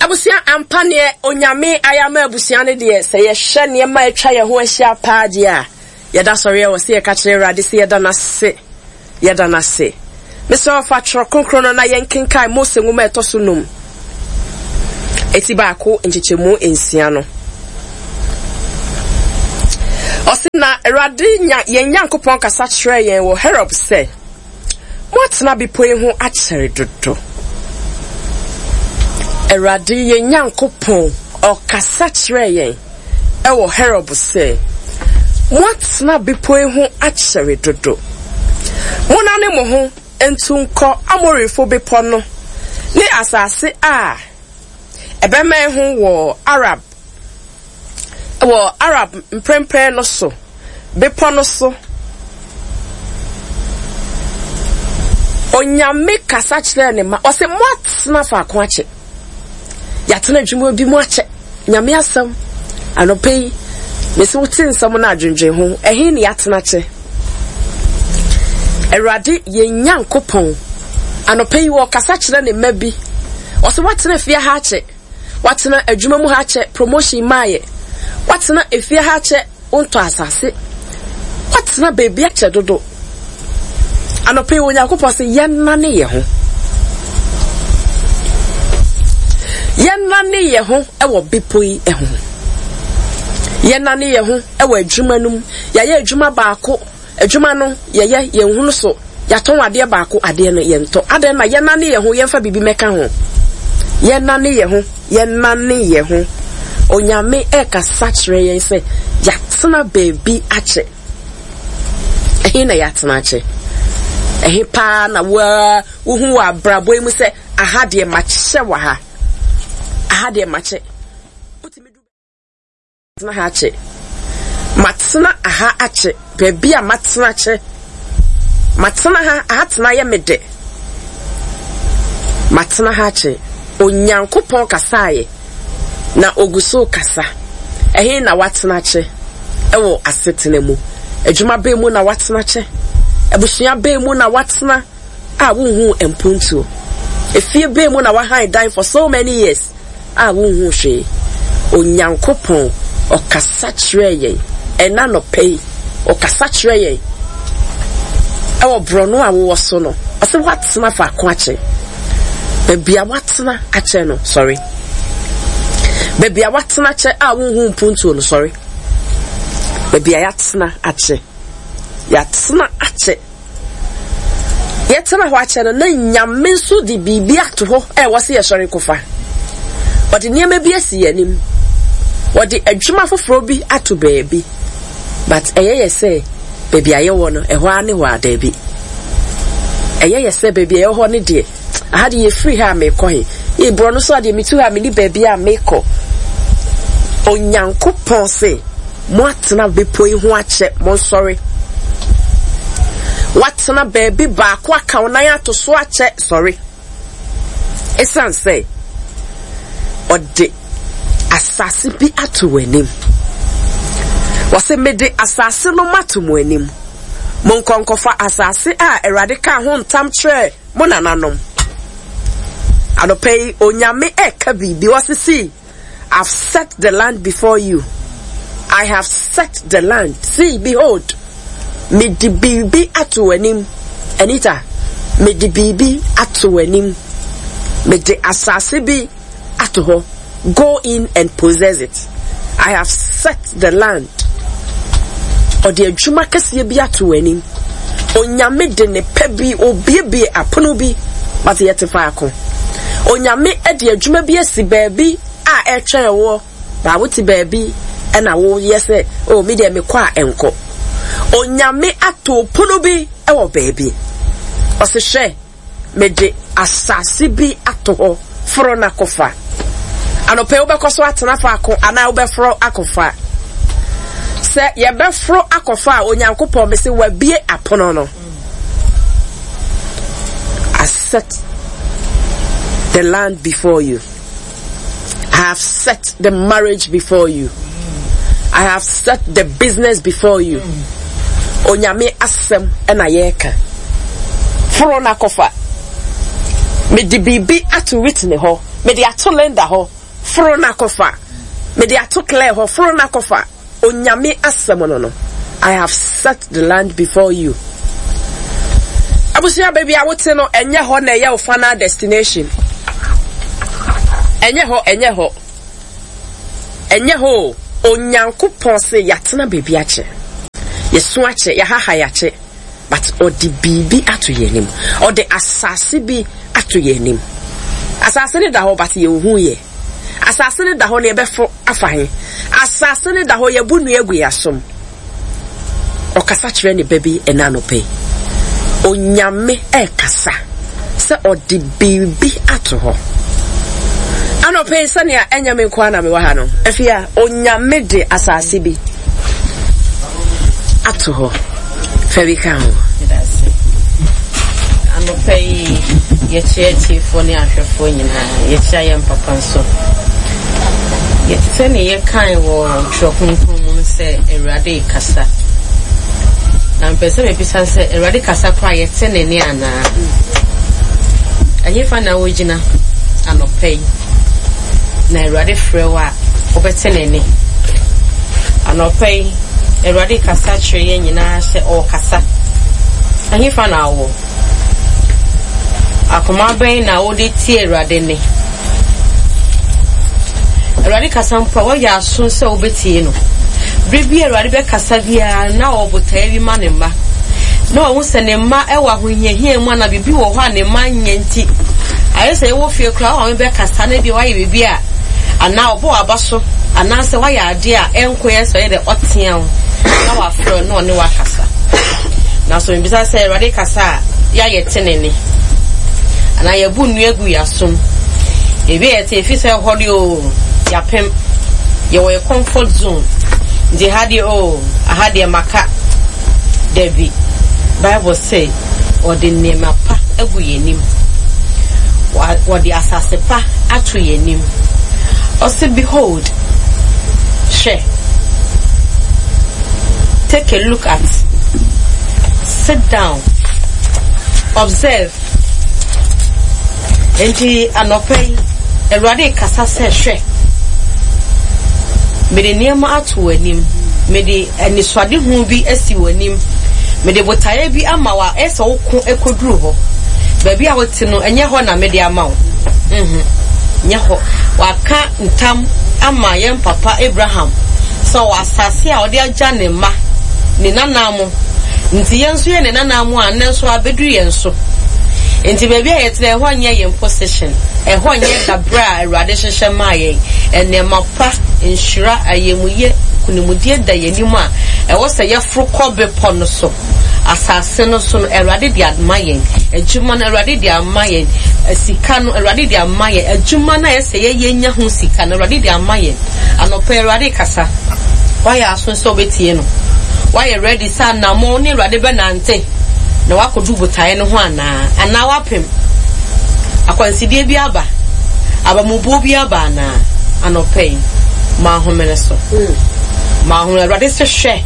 Abusia ampane onyame ayama abusia ne de se ye hye ne ma atwa ye ho ahia paade a ye da sori e wo se ye ka kire rade se ye da na se me so fa tro konkro na ye nkenkai Mose nguma etoso num eti ba ko nchechemu ensia no osina rade nya ye nyankopon kasa kire ye wo Herod se motna bi poe ho akere dodo Erade ye nyankopon o kasa kire yen e wo Herod se motna bi poe ho akere dodo mona ne mo ho entunko amorifo bepo no ne asase a ebema ho wo Arab mprempre no so bepo no so onyame kasa kire ne ma o se motna fa ko ache yatena dwuma bi mu ache nyame asam anopei mesi wotin sam na adwendwen ho ehe ne yatena che Erade ye nyankopon anopei wo kasa kire ne mabi o se watena fia ha ache watena adwuma mu ha ache promotion maaye watena efia ha ache onto asase watena baby ache dodo anopei wo nyankopon se yenna ne ye ho yenna ne ye ho ewo bepoi eho yenna ne ye ho ewo adwuma num ya ye adwuma baako adwuma no ye hunu so ya ton ade baako ade no ye nto ade na yenna ne ye ho yemfa bibi meka ho yenna ne ye ho onyame eka sachre yen se ya tena baby ache ehe na ya tena ache ehe pa na wa hu wa brabo emu se aha de mache wa ha ahade mache utimidu na ha ache matna aha ache bebi a matna ache matna ha ahatna ye mede matna ha ache onyankopon kasaye na oguso kasa ehe na watna ache ewo asetena mu adwuma be mu na watna ache ebusua be mu na watna a wonhu empuntuo efie be mu na wa hide die for so many years a wonhu hwe onyankopon okasa kire yen ena no pay okasa kire yen ewo brono a wo so no ase watena fa ko ache bebia watena ache no sorry bebia watena ache a wonhu mpuntuo no sorry bebia yatena ache yetena ho ache no na nyame nso di bibia to ho wo se ye sori kofa wadi niema bi asi yanim wadi adwuma foforo bi ato baabi but eyeye say baby aye wo no eho ane ho ada bi eyeye say baby aye ho ne de ahade ye free ha me ko he e bro no so ade mi tu ha me ni baby a me ko onyankopon se mo atena bepoi ho ache mo sorry watena baby ba ko aka onan ato so ache sorry esan say ode asase bi ato wanim wase mede asase no mato mo anim mon konkofa asase a erade ka ho ntam kire mo nananom anopei onyame eka bibi wase see I've set the land before you. I have set the land. See, behold, me di bibi ato wanim Anita me di bibi ato wanim me di asase bi ato ho. Go in and possess it. I have set the land. Or the adwuma kase bi ato wanim. Onyame de ne pebi obiebie apono bi but yet fa ko. Onyame e de adwuma bi asi baabi a e twen wo ba wuti baabi e na wo yese o me de me kwa enko. Onyame ato pono bi e wo baabi. O se hwe me de asase bi ato ho foro na kofa. Anope obekoso atena fa ko ana obefro akofa. Se ye befro akofa onyankopon me se wabie apono no. I set the land before you. I have set the marriage before you. I have set the business before you. Onyame asem ena yeka. Foro na kofa. Me di bibi atu written ho. Me di atu lenda ho. frona kofa me de ato clear ho frona kofa onyame asem no I have set the land before you. Abusia baby I would say no enye ho na ye final destination. Enye ho onyankopon se yatena baby ache. Yesu ache ya haha yache but odi bibi ato yenim. Odi asase bi ato yenim. Asase ne da ho but ye hu ye. Asase ne da ho ne befo afahe. Asase ne da ho ye bunu egu yasom. Okasa kire ne baby enanope. Onyame kasa se odi bibi ato ho. Anope sania enyame kwa na me wa ha no. Afia onyame de asase bi ato ho. Very calm. Anope ye cheti foni ahwefo nyina ye chia ye mpapa so. Ye tene ye kan wo twokunkum mun se Ewurade kasa. Na mpese me bisa se Ewurade kasa kwa ye tene ni ana. Anyi fa na wojina anope. Na Ewurade frewa obetene ni. Anope Ewurade kasa kire ye nyina se o kasa. Anyi fa na wo. Akoma ben na wo de tie Ewurade ni. Ewurade kasa mpa wo ya so se obetie no. Brebi Ewurade be kasa bia na obotae bi ma ne mma. Na wo se ne mma e wa honyehia mu na bibi wo ho ne mma nyanti. Ayo se wo fie kra wo be kasa na bi wa ye bibi a ana obo abaso ana se wa ya ade a enkoye so ye de otean na wa fro no ne wa kasa. Na so mbisa se Ewurade kasa ya ye tenene. Ana ye bu nu egu yasom. Ebe ete fi se hodi o yapem ye wo comfort zone. Ndi hadi o ahadi maka Devi Bible say odi nema pa egu yenim. Wadi asase pa atu yenim. Ose behold, share. Take a look at. Sit down. Observe. Enti anope Ewurade kasa se hwe. Mede niema atu wanim. Mede aniswade hu bi asi wanim. Mede botaye bi ama wa ese woko ekoduru ho. Baby a wote no enye ho na mede ama wo. Nye ho. Waka ntam ama yem papa Abraham. So wasase a ode agya ne ma. Ne nanamo. Nti yenso ye ne nanamo a nenso abedu yenso. Enti baby a yetre ho anya yem possession. Ho anya dabra Ewurade hyehye maaye. Enema pa enhyira ayemuye kunimudie da yenim a wo se ye frokọ bepo no so. Asase no so Ewurade di admayen. Ejuma na Ewurade di amayen. Sika no Ewurade di amayen. Ejuma na ye se ye yenya ho sika na Ewurade di amayen. Anopa Ewurade kasa. Why aso so betie no. Why ready sa na mo ni Ewurade be nante. Na wakodu botae no ho ana wapem. Akwansidie bi aba. Abamubo bi aba na anopa ma homene so. Ma ho Ewurade se hwe.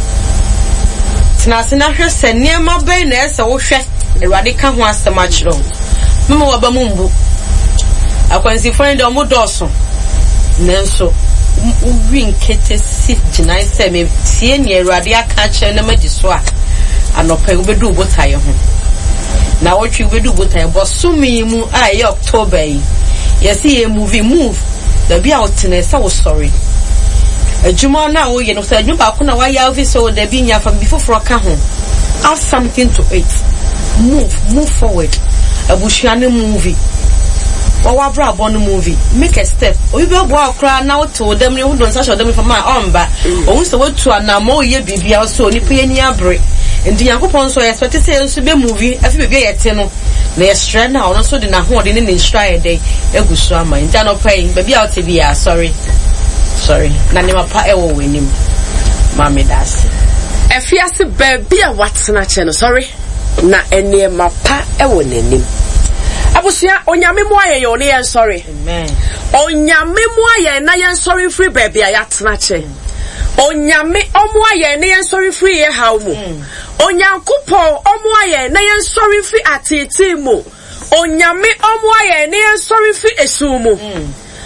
Na sina hwe se niema be na ese wo hwe Ewurade ka ho asema kiro memo wa ba mumbu akwansi fone de omodoso nenso uwi nkete si gina ise me tie ni Ewurade aka kire na magiso a anopa ubedu botaye ho na wotwi ubedu botaye bosumi mu a ye October yi yesi ye move da bia otene se wo sorry Ejuma na wo ye no say nyu ba ko na wa ya office so da bi nya fam before ka ho add something to it move forward abushia ne movie wa bra bon movie make a step obi be bo akra na wo to dem ne wo don sa show dem fam a omba o so wo tu ana ma ye bibia so ni pe ni abre ndi yakopon so expect say so be movie afi bibia ye te no na ye stre na ono so de na ho de ne nstra dey egusu ama nta no pay bibia o te bia sorry na nema pa ewo wenim mama dasi efiase baby a watena che no sorry na enema pa ewo nenim abusia onyame mu aye yo ne yen sorry amen onyame mu aye na yen sorry free baby a yatena che onyame omu aye na yen sorry free ye haw mu onyankopo omu aye na yen sorry free atiti mu onyame omu aye na yen sorry free esu mu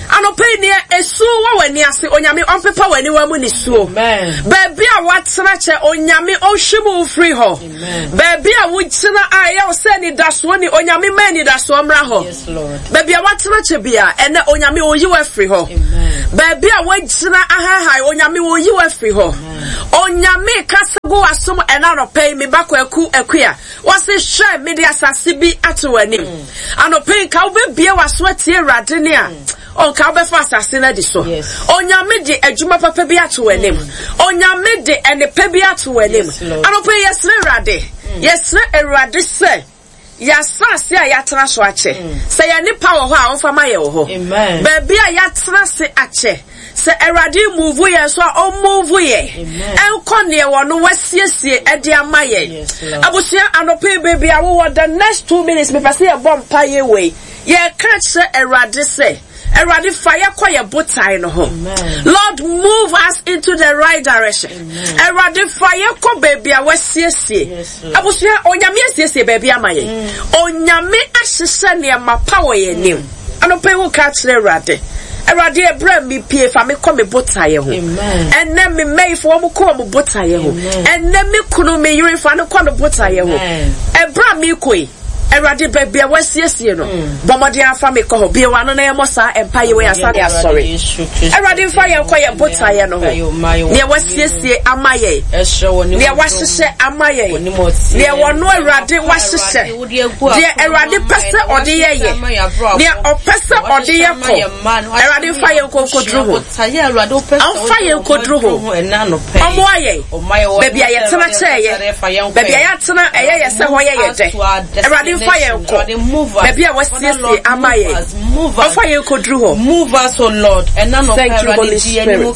Anope near a suo when you see Onyami on paper when you were in suo. Baby, what's such a Onyami Oshimu free ho. Baby, I would send I send it that's one Onyami many that's one raho. Yes, Lord. Baby, what's such a beer and the Onyami or you are free ho. Baby, I wait send I Onyami or you are free ho. Onyami Kasago assume and out pay me back where cool a queer. What's the share media sasibi at when him? Anope Cowbe beer was sweaty radinia. On Kabe fast as in so. Onyamidi a Juma Papa Biatu when him. Onyamidi and the Pebiatu when him. I don't pay yes, Rade. Yes, Rade say. Yasa say Yatra Swache. Say any power how for my oho. Amen. Baby Yatra say ache. Say Eradi move we so o move we. En konie wonu wasiesie e dia maye. Abusia anope baby I will the next 2 minutes me say a bomb pie way. Ye catch say Eradi say. Eradi fire kwaya botai no ho. Lord, move us into the right direction. Eradi fire ko baby a wasiesie. Abusia onyame asiesie baby amaye. Onyame ahihye ne ma power ye nim. Anope wo catch Eradi. Eradi ebra mi pie fa me ko me botai ho. And then me may for mo ko mo botai ho. And then me kunu me yiri fa no ko no botai ho. Ebra mi koi. Eradi baby wasiesie no bomode afa me ko bi wa no na emosa empire we asade asori Eradi fa ye koye botaye no ho ne wasiesie amaye ne wasese amaye ne wono Eradi wasese de Eradi pese ode ye ne opese ode ye ko Eradi fa ye ko kodru ho fa ye kodru ho omo aye baby aye tena cheye baby aye tena eye ye se ho ye de Eradi fire baby I was seriously amaye fire kodru ho move us oh Lord and none of thank you Holy Spirit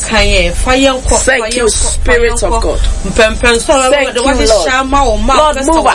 thank you Spirit of God thank you Lord move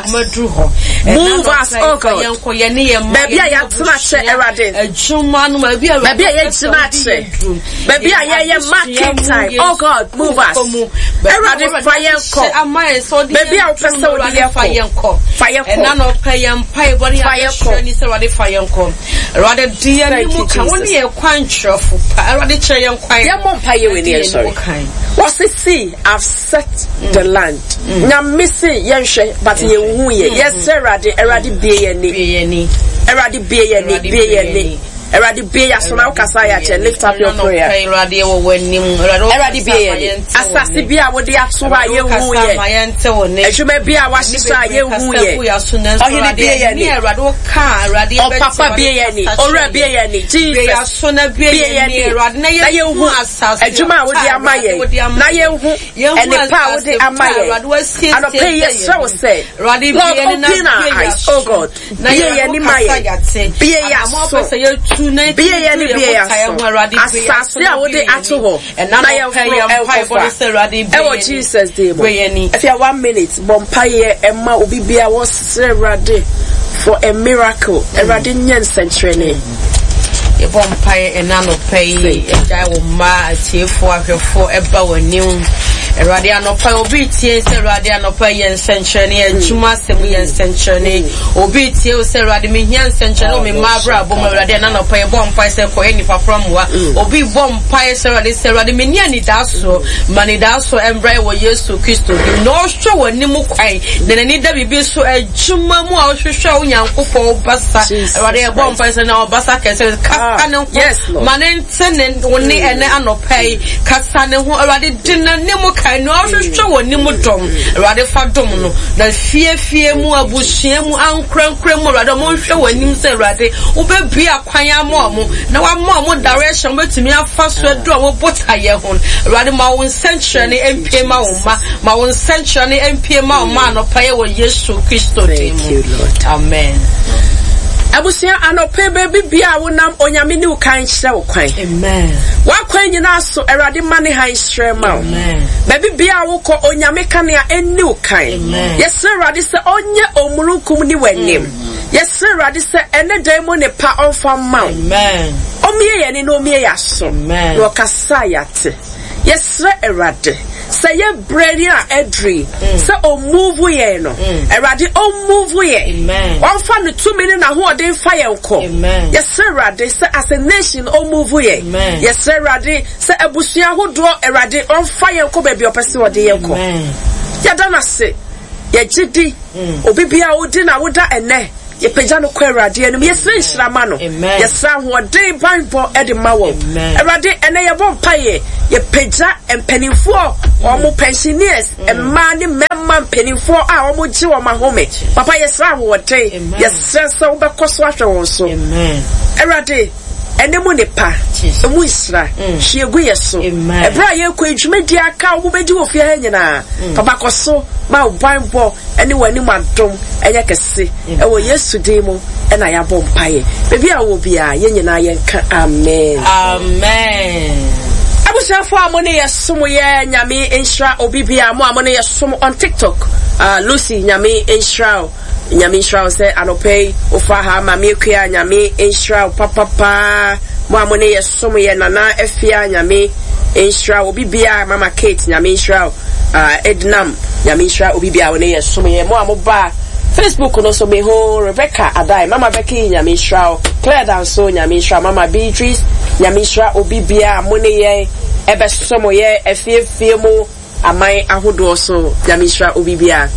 us oh God baby I tena che Erade baby I tena che baby I marking time oh God move us Erade fire baby I person fire and none of body fire ni se Eradi fire come rather dear ni mu kan woni e kwantrofo Eradi cheye nkwan ya mompaye we ni sorry what's it see I've set the land na missing yenhwe but ye hu ye yes Eradi be ni Eradi be ni Eradi be ya so na ukasa ya che lift up your prayer Eradi wo wanim Eradi be ye asase bi a wo de ato ba ye hu ye ejuma bi a wa hisa ye hu ye ohini be ye ni Eradi wo ka Eradi be papa be ye ni ora be ye ni Jesus so na be ye ni Eradi na ye hu asase ejuma wo de amaye na ye hu ene pa wo de amaye and o pay ye so say Eradi be ye na oh God be ye ni maye be ye so be ye ni be ya asase a wo de ato ho na ye fro Jesus dey if you 1 minute bompaye emma obi bia wo sere Erade for a miracle Erade nyen century e bompaye enano pay ejai wo ma tiefo ahwefo eba wanim Eradi anopa obi tie se Eradi anopa yen century ejuma semu yen century obi tie se Eradi me hian century o me mabra bo me Eradi anopa e bompa se ko eni from wa obi bompa se Eradi me nia ni daso mani daso embra wo Yesu Kristo di no hwe wani mu kwai de ni da bibi so ejuma mu a hwehwe wo Nyankopon basa Eradi e bompa se na obasa kese kasa ne ho manentene woni ene anopa kasa ne ho Eradi dinna ne mu no hwehwe woni mu dom Erade fa dom no na fie mu abusua mu ankrankra mu Erade mo hwehwe woni se Erade wo be bia kwan amomo na wa momo direction betumi afa so adu a wo botaye ho Erade ma won century ne empie ma wo ma won century ne empie ma wo ma no paye wo Yesu Kristo thank you Lord amen abusia anope baby bia wonam onyame ni ukan hye wo kwan amen wa kwan nyina so Erade mane han hye ma amen baby bia wo ko onyame kanea eni ukan yes Erade se onye omurukum ni wanim yes Erade se ene demo ne pa onfa ma amen omie ye ni no omie ya so amen wo kasa yate Yes, Erade. Say ye brenia edri. Say o move ye no. Erade o move ye. Amen. One fan 2 minutes na who dey fire ko. Amen. Yes, Erade. Say as a nation o move ye. Amen. Yes, Erade. Say ebusua ho do Erade on fire ko baby opese wo dey ko. Amen. Yada na se. Ye gidi. Obi bia wo di na wo da ene. Ye pejano kwa Erade enum ye sre nhyirama no. Ye sa ho dey banbo e de ma wo. Erade ene ye bon paye ye peja empanimfo omo pensioners emma ne memma mpanimfo a omo gi wo ma home. Papa ye sra ho dey ye sre se wo be koso ahwe won so. Amen. Erade ene mu ne pa emu isra hwe egu ye so ebra ye kwa adwumadi aka wo be gi wo fie ha nyina papa koso ma banbo ene wani madom enye kese e wo Yesu dey mu ena ya bom paye bebi a wo bia ye nyina ye nka amen amen. Abusafo amone yesom ye nyame enhra obibia mo amone yesom on TikTok Lucy nyame enhra nyame enhra say anopay ofa ha mame akua nyame enhra papa mo amone yesom ye nana afia nyame enhra obibia mama Kate nyame enhra Ednam nyame enhra obibia woni yesom ye mo amoba Facebook no so me ho Rebecca Adai mama Becky nyame enhra Claire Danso nyame enhra mama Beatrice nyame enhra obibia mo ne ye ebe somo ye efie mu amai ahodo so nyame enhra obibia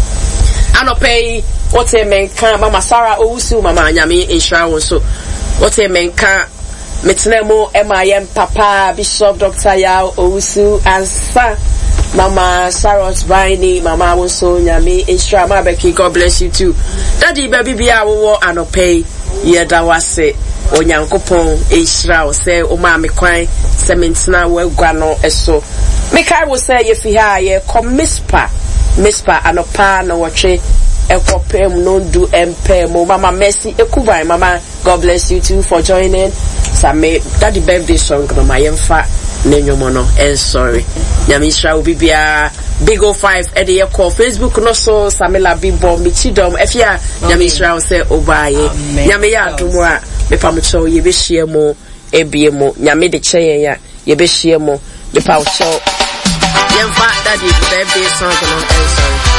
anopay wote menka mama Sarah Owusu mama nyame enhra won so wote menka metnemo emayem papa Bishop Dr. Yao Owusu ansa mama Sarah Baini mama wonso nyame enhra ma Becky God bless you too daddy baby bia wo anopay ye da wase onyankopon enhra se o ma me kwan se mentena wo agua no eso mekai wo se ye fi ha ye komispa anopa na woche ekopem no do empe mo mama Mercy ekubai mama God bless you too for joining same daddy birthday song no ma yemfa nenyomo no sorry nyame enhra obibia Big 05 e de call Facebook no so Samela Bimbo Michidom efia nyame enhra se obaye nyame ya adumu a me pamucho ye be hie mo ebie mo nyame de kyen ya ye be hie mo me pamucho yemfa daddy birthday song no sorry